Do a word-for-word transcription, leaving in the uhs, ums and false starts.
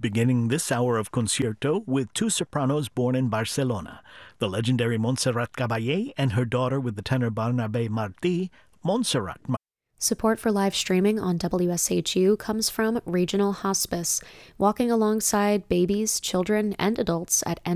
Beginning this hour of concierto with two sopranos born in Barcelona, the legendary Montserrat Caballé and her daughter with the tenor Barnabé Martí, Montserrat. Support for live streaming on W S H U comes from Regional Hospice, walking alongside babies, children, and adults at